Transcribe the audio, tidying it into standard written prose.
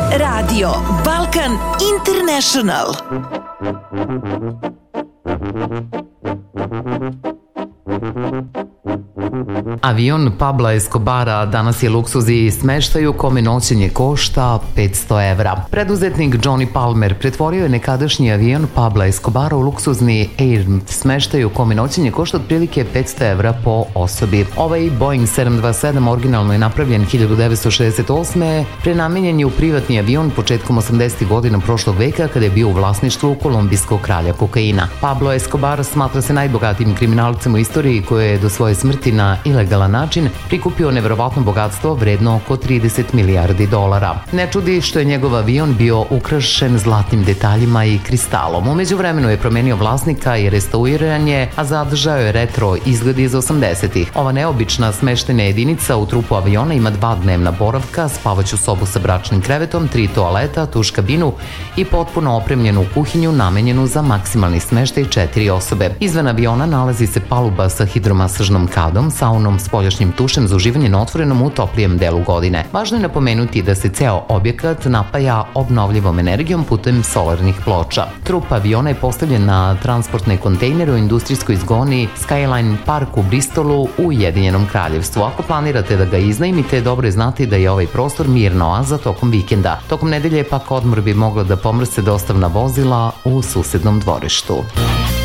Radio Balkan International. Avion Pabla Escobara danas je luksuz i smeštaj u kome noćenje košta 500 evra. Preduzetnik Johnny Palmer pretvorio je nekadašnji avion Pabla Escobara u luksuzni Air smeštaj u kome noćenje košta otprilike 500 evra po osobi. Ovaj Boeing 727 originalno je napravljen 1968. Prenamenjen je u privatni avion početkom 80. godina prošlog veka kada je bio u vlasništvu kolumbijskog kralja kokaina. Pablo Escobar smatra se najbogatijim kriminalcem u istoriji koji je do svoje smrti na ilegalan način prikupio neverovatno bogatstvo vredno oko 30 milijardi dolara. Ne čudi što je njegov avion bio ukrašen zlatnim detaljima i kristalom. Umeđu vremenu je promenio vlasnika i restauriran je, a zadržao je retro izgled iz 80-ih. Ova neobična smeštena jedinica u trupu aviona ima 2 dnevna boravka, spavaću sobu sa bračnim krevetom, 3 toaleta, tuš kabinu i potpuno opremljenu kuhinju namenjenu za maksimalni smeštaj 4 osobe. Izvan aviona nalazi se paluba sa hidromasažnom kadom, saunom, spoljašnjim tušem za uživanje na otvorenom u toplijem delu godine. Važno je napomenuti da se ceo objekat napaja obnovljivom energijom putem solarnih ploča. Trup aviona je postavljen na transportne kontejnere u industrijskoj zoni Skyline Park u Bristolu u Ujedinjenom kraljevstvu. Ako planirate da ga iznajmite, dobro je znati da je ovaj prostor mirna oaza tokom vikenda. Tokom nedelje pak odmor bi mogla da pomrse dostavna vozila u susednom dvorištu.